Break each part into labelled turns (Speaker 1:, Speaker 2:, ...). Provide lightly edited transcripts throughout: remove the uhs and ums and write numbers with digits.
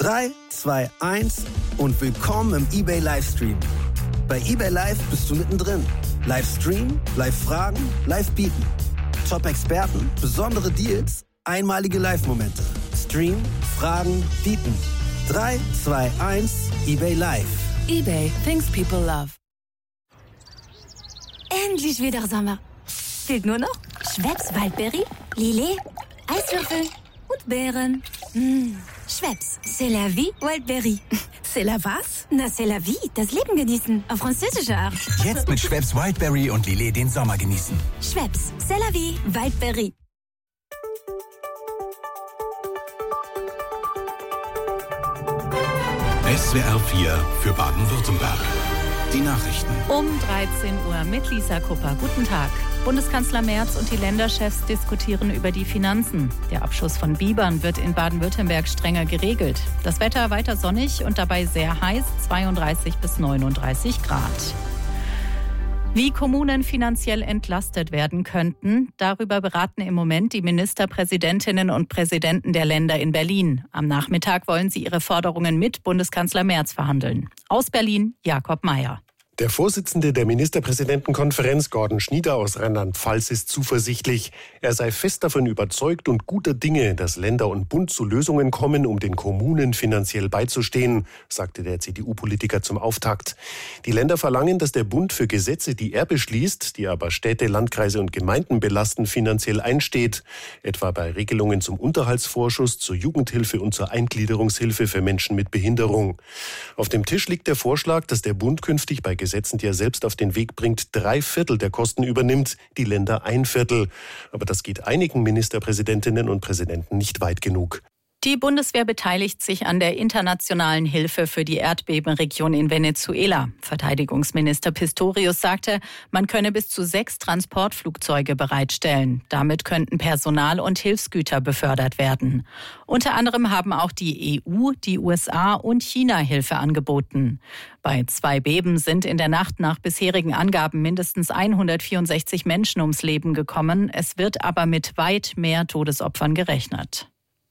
Speaker 1: 3, 2, 1 und willkommen im eBay Livestream. Bei eBay Live bist du mittendrin. Livestream, Live-Fragen, Live-Bieten. Top-Experten, besondere Deals, einmalige Live-Momente. Stream, Fragen, Bieten. 3, 2, 1, eBay Live.
Speaker 2: eBay, things people love. Endlich wieder Sommer. Fehlt nur noch Schweppes Waldberry, Lillet, Eiswürfel und Beeren. Schweppes, c'est la vie Wildberry.
Speaker 3: C'est la was?
Speaker 2: Na, c'est la vie, das Leben genießen, auf französische Art.
Speaker 4: Jetzt mit Schweppes Wildberry und Lillet den Sommer genießen.
Speaker 2: Schweppes, c'est la vie Wildberry.
Speaker 5: SWR 4 für Baden-Württemberg. Die Nachrichten.
Speaker 6: Um 13 Uhr mit Lisa Kupper. Guten Tag. Bundeskanzler Merz und die Länderchefs diskutieren über die Finanzen. Der Abschuss von Bibern wird in Baden-Württemberg strenger geregelt. Das Wetter weiter sonnig und dabei sehr heiß, 32 bis 39 Grad. Wie Kommunen finanziell entlastet werden könnten, darüber beraten im Moment die Ministerpräsidentinnen und Präsidenten der Länder in Berlin. Am Nachmittag wollen sie ihre Forderungen mit Bundeskanzler Merz verhandeln. Aus Berlin, Jakob Mayer.
Speaker 7: Der Vorsitzende der Ministerpräsidentenkonferenz, Gordon Schnieder aus Rheinland-Pfalz, ist zuversichtlich. Er sei fest davon überzeugt und guter Dinge, dass Länder und Bund zu Lösungen kommen, um den Kommunen finanziell beizustehen, sagte der CDU-Politiker zum Auftakt. Die Länder verlangen, dass der Bund für Gesetze, die er beschließt, die aber Städte, Landkreise und Gemeinden belasten, finanziell einsteht. Etwa bei Regelungen zum Unterhaltsvorschuss, zur Jugendhilfe und zur Eingliederungshilfe für Menschen mit Behinderung. Auf dem Tisch liegt der Vorschlag, dass der Bund künftig bei Gesetzen, die er selbst auf den Weg bringt, 3/4 der Kosten übernimmt, die Länder 1/4. Aber das geht einigen Ministerpräsidentinnen und Präsidenten nicht weit genug.
Speaker 6: Die Bundeswehr beteiligt sich an der internationalen Hilfe für die Erdbebenregion in Venezuela. Verteidigungsminister Pistorius sagte, man könne bis zu 6 Transportflugzeuge bereitstellen. Damit könnten Personal und Hilfsgüter befördert werden. Unter anderem haben auch die EU, die USA und China Hilfe angeboten. Bei 2 Beben sind in der Nacht nach bisherigen Angaben mindestens 164 Menschen ums Leben gekommen. Es wird aber mit weit mehr Todesopfern gerechnet.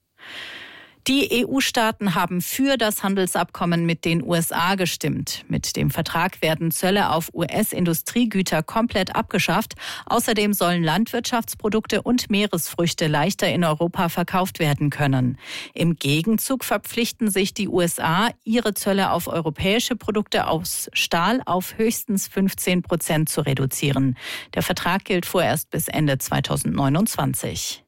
Speaker 6: Die EU-Staaten haben für das Handelsabkommen mit den USA gestimmt. Mit dem Vertrag werden Zölle auf US-Industriegüter komplett abgeschafft. Außerdem sollen Landwirtschaftsprodukte und Meeresfrüchte leichter in Europa verkauft werden können. Im Gegenzug verpflichten sich die USA, ihre Zölle auf europäische Produkte aus Stahl auf höchstens 15% zu reduzieren. Der Vertrag gilt vorerst bis Ende 2029.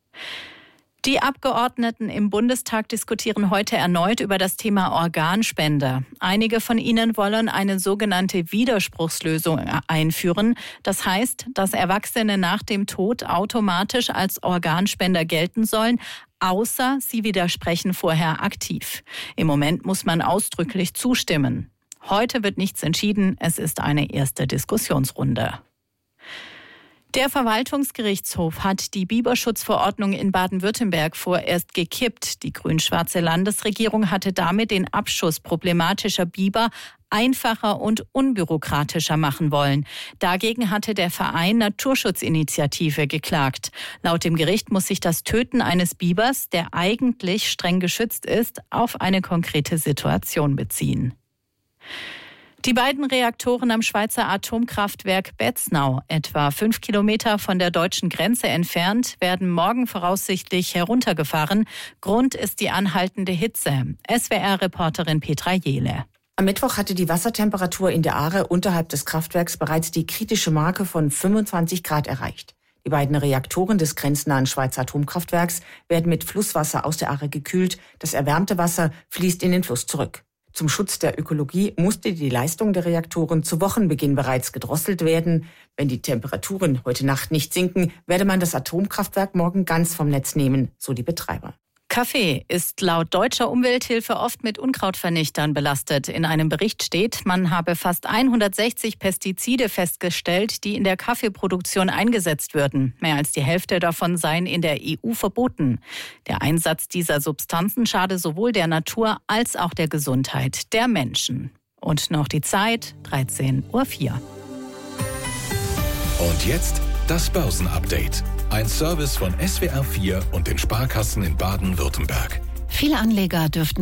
Speaker 6: Die Abgeordneten im Bundestag diskutieren heute erneut über das Thema Organspende. Einige von ihnen wollen eine sogenannte Widerspruchslösung einführen. Das heißt, dass Erwachsene nach dem Tod automatisch als Organspender gelten sollen, außer sie widersprechen vorher aktiv. Im Moment muss man ausdrücklich zustimmen. Heute wird nichts entschieden. Es ist eine erste Diskussionsrunde. Der Verwaltungsgerichtshof hat die Biberschutzverordnung in Baden-Württemberg vorerst gekippt. Die grün-schwarze Landesregierung hatte damit den Abschuss problematischer Biber einfacher und unbürokratischer machen wollen. Dagegen hatte der Verein Naturschutzinitiative geklagt. Laut dem Gericht muss sich das Töten eines Bibers, der eigentlich streng geschützt ist, auf eine konkrete Situation beziehen. Die beiden Reaktoren am Schweizer Atomkraftwerk Betznau, etwa 5 Kilometer von der deutschen Grenze entfernt, werden morgen voraussichtlich heruntergefahren. Grund ist die anhaltende Hitze. SWR-Reporterin Petra Jehle.
Speaker 3: Am Mittwoch hatte die Wassertemperatur in der Aare unterhalb des Kraftwerks bereits die kritische Marke von 25 Grad erreicht. Die beiden Reaktoren des grenznahen Schweizer Atomkraftwerks werden mit Flusswasser aus der Aare gekühlt. Das erwärmte Wasser fließt in den Fluss zurück. Zum Schutz der Ökologie musste die Leistung der Reaktoren zu Wochenbeginn bereits gedrosselt werden. Wenn die Temperaturen heute Nacht nicht sinken, werde man das Atomkraftwerk morgen ganz vom Netz nehmen, so die Betreiber.
Speaker 6: Kaffee ist laut deutscher Umwelthilfe oft mit Unkrautvernichtern belastet. In einem Bericht steht, man habe fast 160 Pestizide festgestellt, die in der Kaffeeproduktion eingesetzt würden. Mehr als die Hälfte davon seien in der EU verboten. Der Einsatz dieser Substanzen schade sowohl der Natur als auch der Gesundheit der Menschen. Und noch die Zeit, 13:04 Uhr.
Speaker 5: Und jetzt das Börsenupdate. Ein Service von SWR 4 und den Sparkassen in Baden-Württemberg.
Speaker 2: Viele Anleger dürften